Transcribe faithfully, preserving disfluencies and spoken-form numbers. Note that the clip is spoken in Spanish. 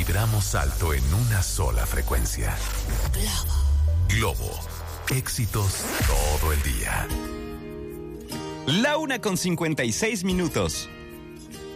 Vibramos alto en una sola frecuencia. Globo. Globo. Éxitos todo el día. La una con cincuenta y seis minutos.